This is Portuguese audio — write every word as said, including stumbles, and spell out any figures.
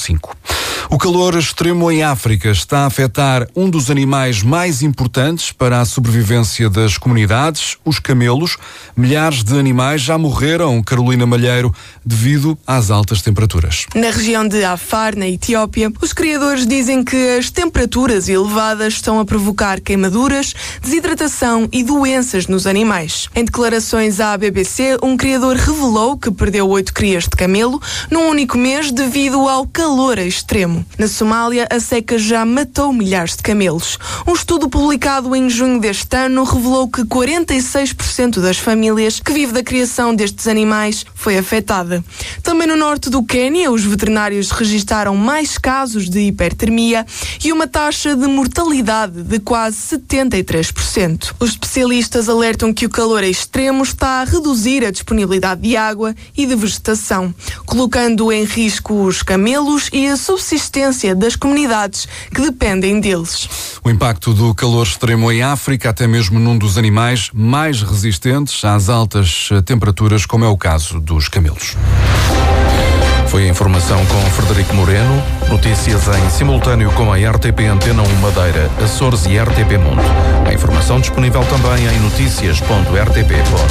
cinco. O calor extremo em África está a afetar um dos animais mais importantes para a sobrevivência das comunidades, os camelos. Milhares de animais já morreram, Carolina Malheiro, devido às altas temperaturas. Na região de Afar, na Etiópia, os criadores dizem que as temperaturas elevadas estão a provocar queimaduras, desidratação e doenças nos animais. Em declarações à B B C, um criador revelou que perdeu oito crias de camelo num único mês devido ao calor extremo. Na Somália, a seca já matou milhares de camelos. Um estudo publicado em junho deste ano revelou que quarenta e seis por cento das famílias que vivem da criação destes animais foi afetada. Também no norte do Quênia, os veterinários registaram mais casos de hipertermia e uma taxa de mortalidade de quase setenta e três por cento. Os especialistas alertam que o calor extremo está a reduzir a disponibilidade de água e de vegetação, colocando em risco os camelos e a subsistência das comunidades que dependem deles. O impacto do calor extremo em África, até mesmo num dos animais mais resistentes às altas temperaturas, como é o caso dos camelos. Foi a informação com Frederico Moreno. Notícias em simultâneo com a R T P Antena um Madeira, Açores e R T P Mundo. A informação disponível também em notícias ponto r t p ponto